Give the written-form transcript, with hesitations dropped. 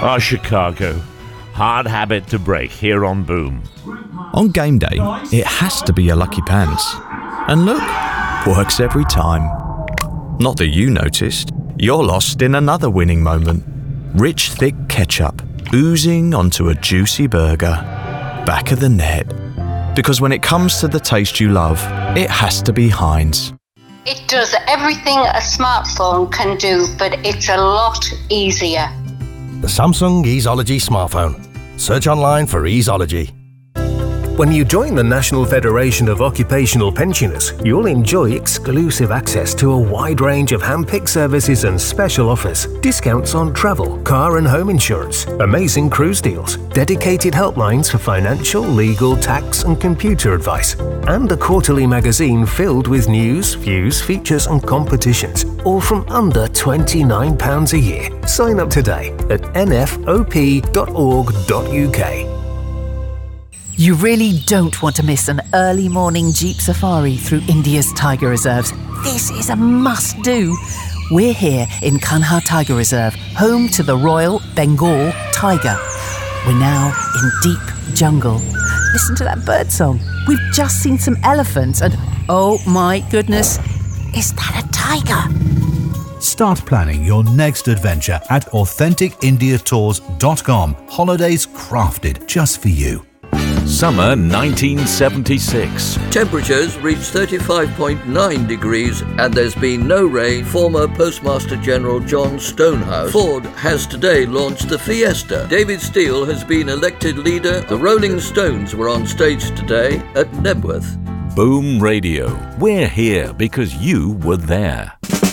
Ah, Chicago. Hard habit to break here on Boom. On game day, it has to be your lucky pants. And look, works every time. Not that you noticed, you're lost in another winning moment. Rich, thick ketchup oozing onto a juicy burger. Back of the net. Because when it comes to the taste you love, it has to be Heinz. It does everything a smartphone can do, but it's a lot easier. The Samsung Easeology smartphone. Search online for Easeology. When you join the National Federation of Occupational Pensioners, you'll enjoy exclusive access to a wide range of hand-picked services and special offers, discounts on travel, car and home insurance, amazing cruise deals, dedicated helplines for financial, legal, tax and computer advice, and a quarterly magazine filled with news, views, features and competitions, all from under £29 a year. Sign up today at nfop.org.uk. You really don't want to miss an early morning Jeep safari through India's tiger reserves. This is a must-do. We're here in Kanha Tiger Reserve, home to the Royal Bengal tiger. We're now in deep jungle. Listen to that bird song. We've just seen some elephants and, oh my goodness, is that a tiger? Start planning your next adventure at AuthenticIndiaTours.com. Holidays crafted just for you. Summer 1976. Temperatures reached 35.9 degrees and there's been no rain. Former Postmaster General John Stonehouse. Ford has today launched the Fiesta. David Steele has been elected leader. The Rolling Stones were on stage today at Nebworth. Boom Radio. We're here because you were there.